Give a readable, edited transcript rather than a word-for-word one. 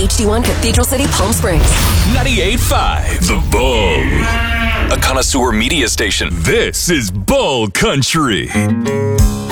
HD1 Cathedral City, Palm Springs. 98.5 The Bull. A connoisseur media station. This is Bull Country.